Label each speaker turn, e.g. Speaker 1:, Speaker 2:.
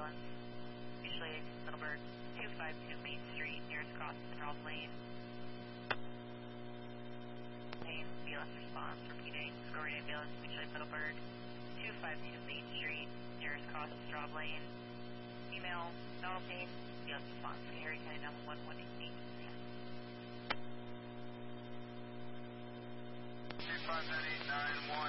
Speaker 1: ambulance. Usually Middleburg 252 Main Street, nearest cross Straub Lane. Main BLS response, repeating, Scoria ambulance, usually Middleburg 252 Main Street, nearest cross Straub Lane. Female, Donald Payne, BLS response, Harry County 911 8.
Speaker 2: 25981.